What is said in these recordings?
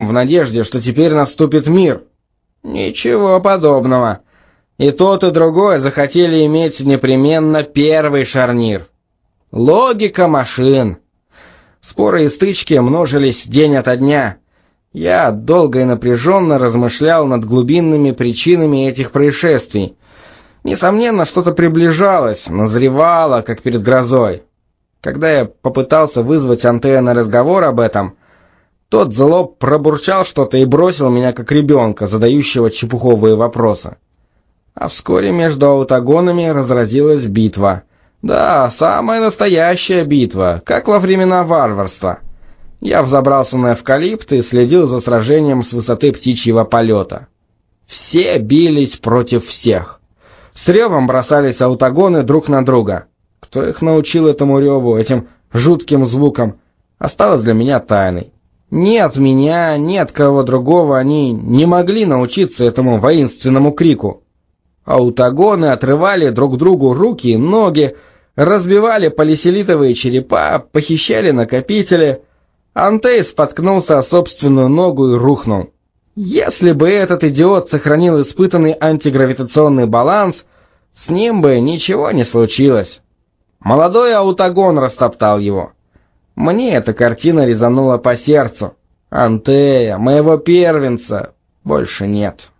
в надежде, что теперь наступит мир. Ничего подобного. И тот, и другой захотели иметь непременно первый шарнир. Логика машин. Споры и стычки множились день ото дня. Я долго и напряженно размышлял над глубинными причинами этих происшествий. Несомненно, что-то приближалось, назревало, как перед грозой. Когда я попытался вызвать Антея на разговор об этом, тот зло пробурчал что-то и бросил меня как ребенка, задающего чепуховые вопросы. А вскоре между аутогонами разразилась битва. Да, самая настоящая битва, как во времена варварства. Я взобрался на эвкалипт и следил за сражением с высоты птичьего полета. Все бились против всех. С ревом бросались аутогоны друг на друга. Кто их научил этому реву, этим жутким звукам, осталось для меня тайной. Ни от меня, ни от кого другого они не могли научиться этому воинственному крику. Аутогоны отрывали друг другу руки и ноги, разбивали полиселитовые черепа, похищали накопители. Антей споткнулся о собственную ногу и рухнул. Если бы этот идиот сохранил испытанный антигравитационный баланс, с ним бы ничего не случилось. Молодой аутогон растоптал его. Мне эта картина резанула по сердцу. Антея, моего первенца, больше нет.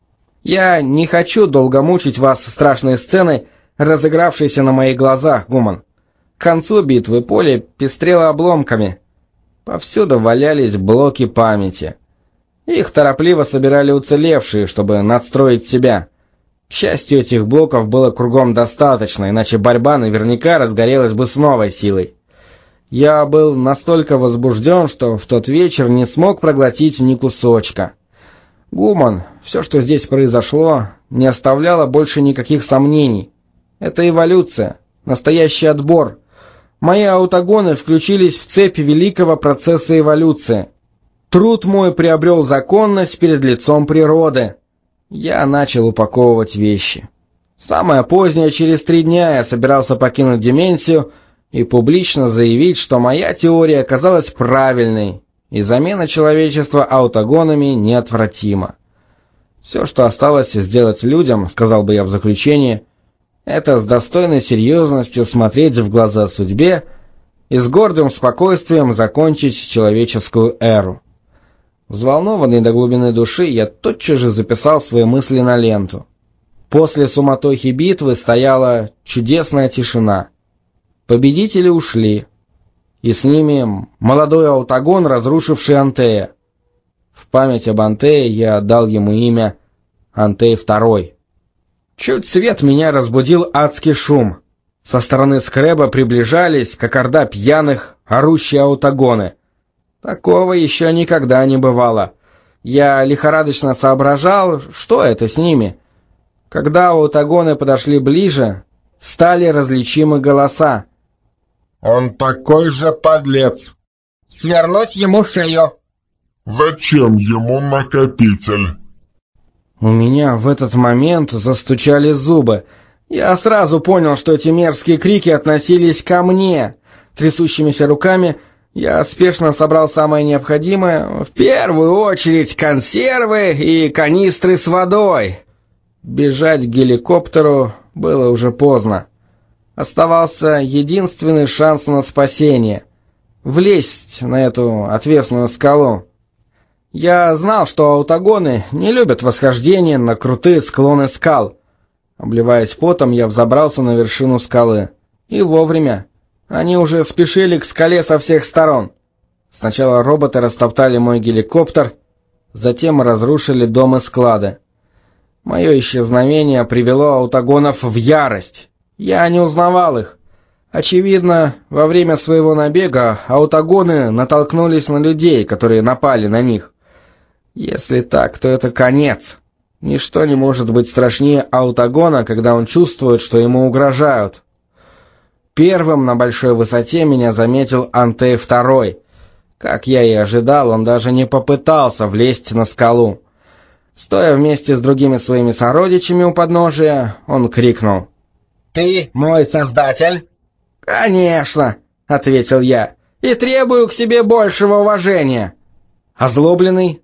Я не хочу долго мучить вас страшной сценой, разыгравшейся на моих глазах, Гуман. К концу битвы поле пестрело обломками. Повсюду валялись блоки памяти. Их торопливо собирали уцелевшие, чтобы надстроить себя. К счастью, этих блоков было кругом достаточно, иначе борьба наверняка разгорелась бы с новой силой. Я был настолько возбужден, что в тот вечер не смог проглотить ни кусочка. Гуман, все, что здесь произошло, не оставляло больше никаких сомнений. Это эволюция, настоящий отбор. Мои аутогоны включились в цепь великого процесса эволюции. Труд мой приобрел законность перед лицом природы. Я начал упаковывать вещи. Самое позднее, через 3 дня, я собирался покинуть Деменсию и публично заявить, что моя теория оказалась правильной, и замена человечества аутогонами неотвратима. Все, что осталось сделать людям, сказал бы я в заключении, это с достойной серьезностью смотреть в глаза судьбе и с гордым спокойствием закончить человеческую эру. Взволнованный до глубины души, я тотчас же записал свои мысли на ленту. После суматохи битвы стояла чудесная тишина. Победители ушли, и с ними молодой аутогон, разрушивший Антея. В память об Антее я дал ему имя Антей II. Чуть свет меня разбудил адский шум. Со стороны скреба приближались, как орда пьяных, орущие аутогоны. Такого еще никогда не бывало. Я лихорадочно соображал, что это с ними. Когда аутогоны подошли ближе, стали различимы голоса. «Он такой же подлец!» «Свернуть ему шею!» «Зачем ему накопитель?» У меня в этот момент застучали зубы. Я сразу понял, что эти мерзкие крики относились ко мне. Трясущимися руками я спешно собрал самое необходимое, в первую очередь консервы и канистры с водой. Бежать к геликоптеру было уже поздно. Оставался единственный шанс на спасение — влезть на эту отвесную скалу. Я знал, что аутогоны не любят восхождение на крутые склоны скал. Обливаясь потом, я взобрался на вершину скалы. И вовремя. Они уже спешили к скале со всех сторон. Сначала роботы растоптали мой геликоптер, затем разрушили дом и склады. Мое исчезновение привело аутогонов в ярость. Я не узнавал их. Очевидно, во время своего набега аутогоны натолкнулись на людей, которые напали на них. Если так, то это конец. Ничто не может быть страшнее аутогона, когда он чувствует, что ему угрожают. Первым на большой высоте меня заметил Антей II. Как я и ожидал, он даже не попытался влезть на скалу. Стоя вместе с другими своими сородичами у подножия, он крикнул: «Ты мой создатель?» «Конечно», — ответил я, — «и требую к себе большего уважения». Озлобленный,